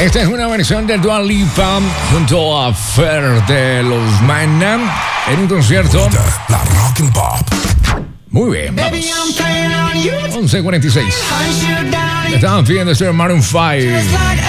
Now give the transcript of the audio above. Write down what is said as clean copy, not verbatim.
Esta es una versión de Dua Lipa junto a Fer de los Maná en un concierto. La Rock and Pop. Muy bien, vamos. 11:46. Estaban pidiendo Maroon 5.